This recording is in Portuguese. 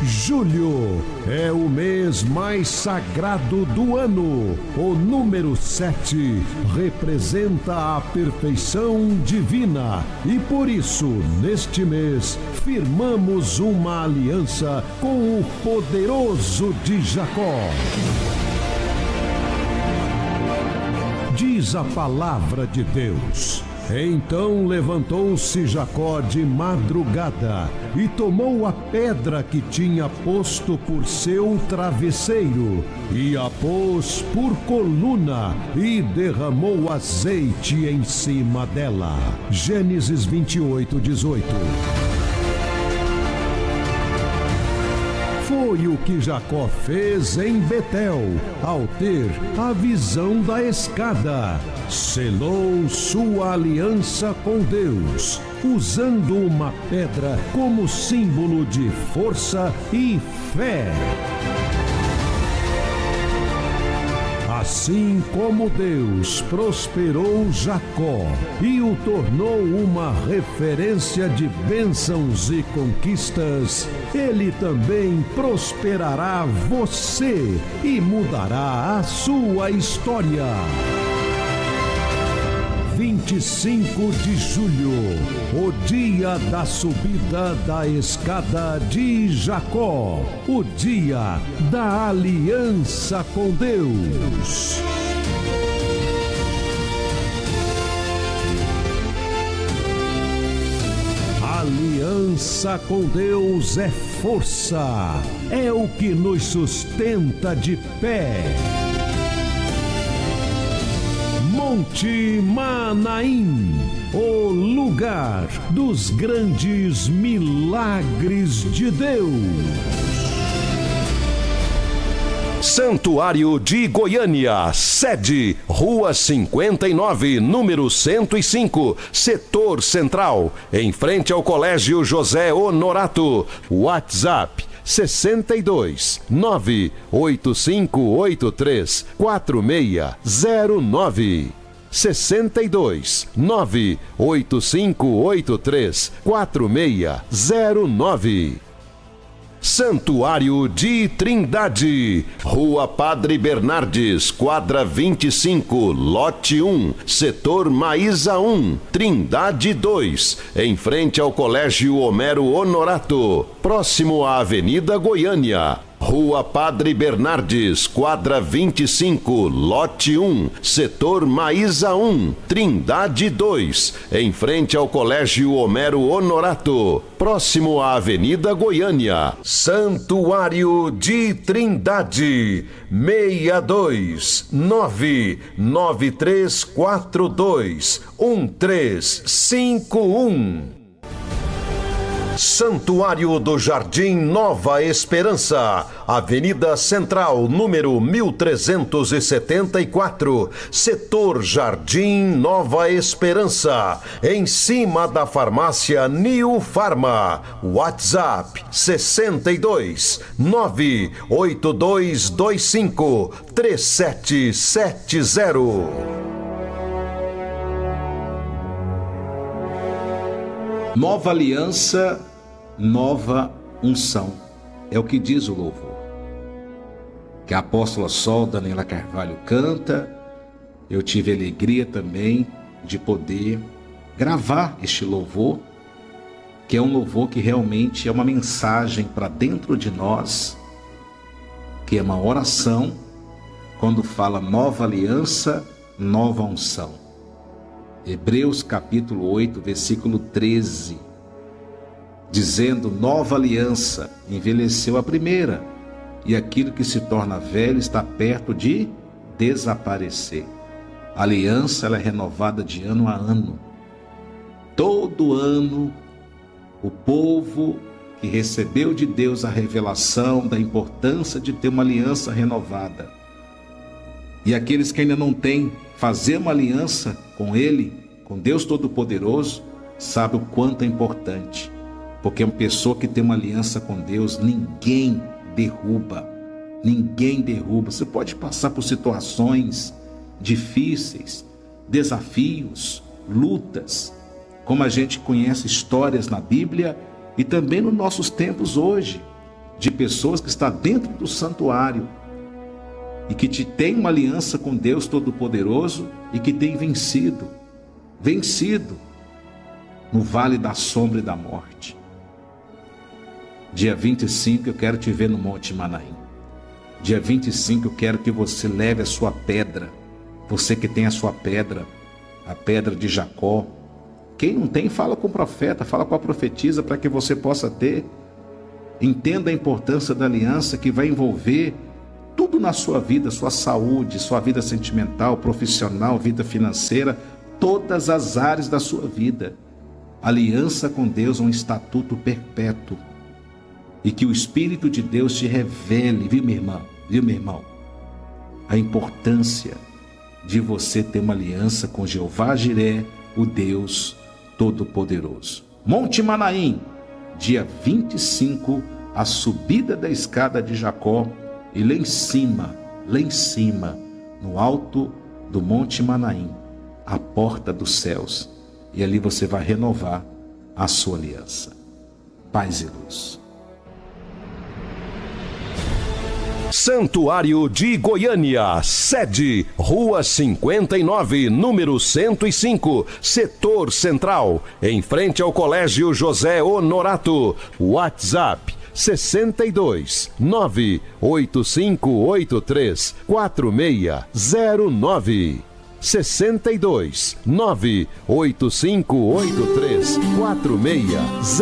Julho é o mês mais sagrado do ano. O número 7 representa a perfeição divina e por isso, neste mês, firmamos uma aliança com o poderoso de Jacó. Diz a palavra de Deus: então levantou-se Jacó de madrugada e tomou a pedra que tinha posto por seu travesseiro e a pôs por coluna e derramou azeite em cima dela. Gênesis 28:18. Foi o que Jacó fez em Betel, ao ter a visão da escada. Selou sua aliança com Deus, usando uma pedra como símbolo de força e fé. Assim como Deus prosperou Jacó e o tornou uma referência de bênçãos e conquistas, Ele também prosperará você e mudará a sua história. 25 de julho, o dia da subida da escada de Jacó, o dia da aliança com Deus. Aliança com Deus é força, é o que nos sustenta de pé. Monte Manaim, o lugar dos grandes milagres de Deus. Santuário de Goiânia, sede, Rua 59, número 105, Setor Central, em frente ao Colégio José Honorato. WhatsApp 62 98583 4609. 62 98583 4609. Santuário de Trindade, Rua Padre Bernardes, quadra 25, lote 1, setor Maísa 1, Trindade 2, em frente ao Colégio Homero Honorato, próximo à Avenida Goiânia. Rua Padre Bernardes, quadra 25, lote 1, setor Maísa 1, Trindade 2, em frente ao Colégio Homero Honorato, próximo à Avenida Goiânia. Santuário de Trindade, 62 99342 1351. Santuário do Jardim Nova Esperança, Avenida Central, número 1374, setor Jardim Nova Esperança, em cima da farmácia New Farma. WhatsApp 62 98225 3770. Nova aliança, nova unção. É o que diz o louvor. Que a apóstola Sol Daniela Carvalho canta. Eu tive a alegria também de poder gravar este louvor, que é um louvor que realmente é uma mensagem para dentro de nós, que é uma oração quando fala nova aliança, nova unção. Hebreus capítulo 8, versículo 13, dizendo: nova aliança envelheceu a primeira, e aquilo que se torna velho está perto de desaparecer. A aliança ela é renovada de ano a ano. Todo ano, o povo que recebeu de Deus a revelação da importância de ter uma aliança renovada, e aqueles que ainda não têm, fazer uma aliança com Ele, com Deus Todo-Poderoso, sabe o quanto é importante. Porque uma pessoa que tem uma aliança com Deus, ninguém derruba. Ninguém derruba. Você pode passar por situações difíceis, desafios, lutas, como a gente conhece histórias na Bíblia e também nos nossos tempos hoje, de pessoas que está dentro do santuário e que tem uma aliança com Deus Todo-Poderoso e que tem vencido no vale da sombra e da morte. Dia 25 eu quero te ver no Monte Manaim. Dia 25 eu quero que você leve a sua pedra. Você que tem a sua pedra, a pedra de Jacó. Quem não tem, fala com o profeta, fala com a profetisa para que você possa ter. Entenda a importância da aliança que vai envolver tudo na sua vida, sua saúde, sua vida sentimental, profissional, vida financeira, todas as áreas da sua vida. Aliança com Deus é um estatuto perpétuo. E que o Espírito de Deus te revele, viu, minha irmã? Viu, meu irmão? A importância de você ter uma aliança com Jeová Jiré, o Deus Todo-Poderoso. Monte Manaim, dia 25, a subida da escada de Jacó, e lá em cima, no alto do Monte Manaim, a porta dos céus, e ali você vai renovar a sua aliança. Paz e luz. Santuário de Goiânia, sede, Rua 59, número 105, Setor Central, em frente ao Colégio José Honorato. WhatsApp 62 98583 4609. 62 98583 4609.